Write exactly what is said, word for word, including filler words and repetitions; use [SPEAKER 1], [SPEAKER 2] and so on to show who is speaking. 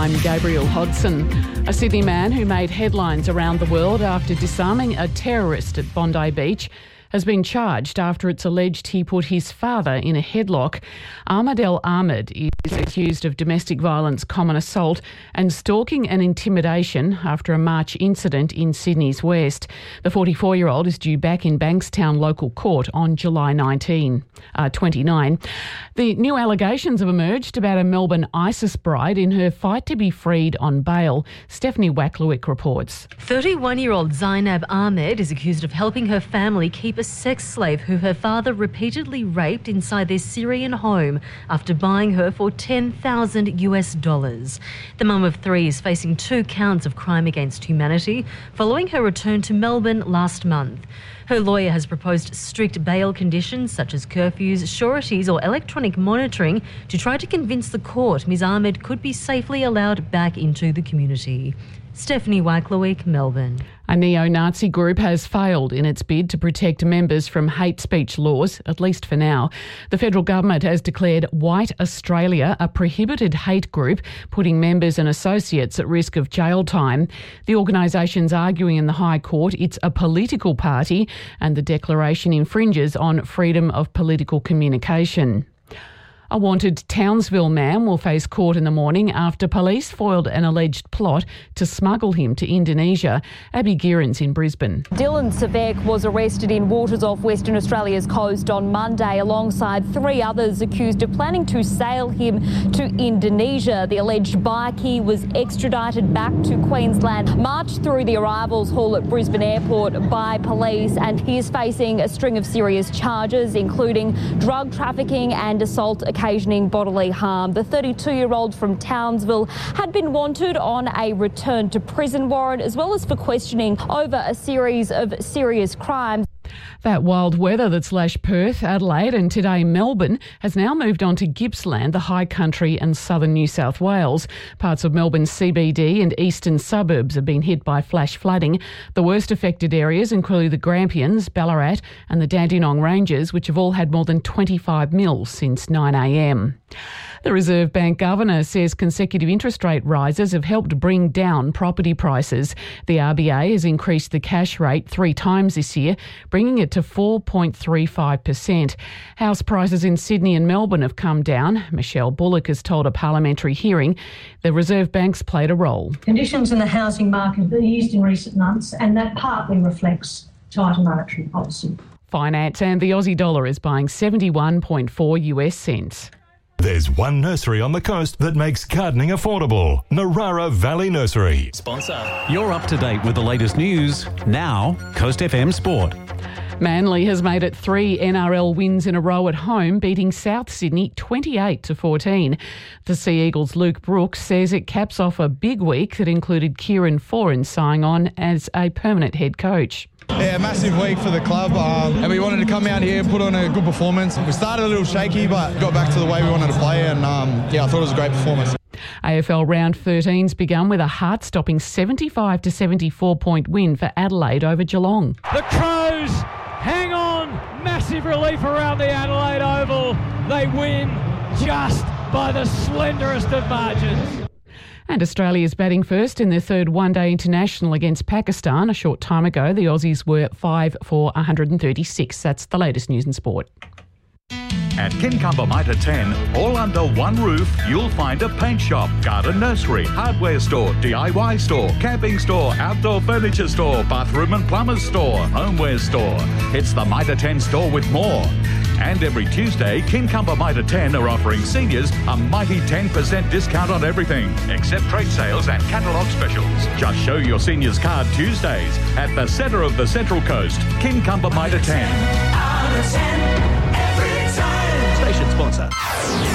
[SPEAKER 1] I'm Gabrielle Hodson. A Sydney man who made headlines around the world after disarming a terrorist at Bondi Beach has been charged after it's alleged he put his father in a headlock. Ahmed El Ahmed is accused of domestic violence, common assault and stalking and intimidation after a March incident in Sydney's west. The forty-four-year-old is due back in Bankstown local court on July nineteenth, uh, twenty-nine. The new allegations have emerged about a Melbourne ISIS bride in her fight to be freed on bail. Stephanie Wacklewick reports.
[SPEAKER 2] thirty-one-year-old Zainab Ahmed is accused of helping her family keep a sex slave who her father repeatedly raped inside their Syrian home after buying her for ten thousand US dollars. The mum of three is facing two counts of crime against humanity following her return to Melbourne last month. Her lawyer has proposed strict bail conditions such as curfews, sureties or electronic monitoring to try to convince the court Miz Ahmed could be safely allowed back into the community. Stephanie Wacklewick, Melbourne.
[SPEAKER 1] A neo-Nazi group has failed in its bid to protect members from hate speech laws, at least for now. The federal government has declared White Australia a prohibited hate group, putting members and associates at risk of jail time. The organisation's arguing in the High Court it's a political party and the declaration infringes on freedom of political communication. A wanted Townsville man will face court in the morning after police foiled an alleged plot to smuggle him to Indonesia. Abby Gearens in Brisbane.
[SPEAKER 3] Dylan Savek was arrested in waters off Western Australia's coast on Monday alongside three others accused of planning to sail him to Indonesia. The alleged bikie was extradited back to Queensland, marched through the arrivals hall at Brisbane Airport by police, and he is facing a string of serious charges, including drug trafficking and assault occasioning bodily harm. The thirty-two-year-old from Townsville had been wanted on a return to prison warrant as well as for questioning over a series of serious crimes.
[SPEAKER 1] That wild weather that's lashed Perth, Adelaide and today Melbourne has now moved on to Gippsland, the high country and southern New South Wales. Parts of Melbourne's C B D and eastern suburbs have been hit by flash flooding. The worst affected areas include the Grampians, Ballarat and the Dandenong Ranges, which have all had more than twenty-five mils since nine a m. The Reserve Bank Governor says consecutive interest rate rises have helped bring down property prices. The R B A has increased the cash rate three times this year, bringing it to four point three five percent. House prices in Sydney and Melbourne have come down. Michelle Bullock has told a parliamentary hearing the Reserve Bank's played a role.
[SPEAKER 4] Conditions in the housing market have eased in recent months, and that partly reflects tighter monetary policy.
[SPEAKER 1] Finance and the Aussie dollar is buying seventy-one point four US cents.
[SPEAKER 5] There's one nursery on the coast that makes gardening affordable. Narara Valley Nursery.
[SPEAKER 6] Sponsor. You're up to date with the latest news. Now, Coast F M Sport.
[SPEAKER 1] Manly has made it three N R L wins in a row at home, beating South Sydney twenty-eight to fourteen. The Sea Eagles' Luke Brooks says it caps off a big week that included Kieran Foran signing on as a permanent head coach.
[SPEAKER 7] Yeah, massive week for the club, um, and we wanted to come out here and put on a good performance. We started a little shaky, but got back to the way we wanted to play, and um, yeah, I thought it was a great performance.
[SPEAKER 1] A F L round thirteen's begun with a heart-stopping seventy-five to seventy-four point win for Adelaide over Geelong.
[SPEAKER 8] The Crows hang on, massive relief around the Adelaide Oval. They win just by the slenderest of margins.
[SPEAKER 1] And Australia's batting first in their third one-day international against Pakistan. A short time ago, the Aussies were five for one hundred thirty-six. That's the latest news and sport.
[SPEAKER 9] At Kincumber Mitre ten, all under one roof, you'll find a paint shop, garden nursery, hardware store, D I Y store, camping store, outdoor furniture store, bathroom and plumber's store, homeware store. It's the Mitre ten store with more. And every Tuesday, Kincumber Mitre ten are offering seniors a mighty ten percent discount on everything, except trade sales and catalogue specials. Just show your seniors card Tuesdays at the centre of the Central Coast, Kincumber Mitre ten.
[SPEAKER 10] Station sponsor.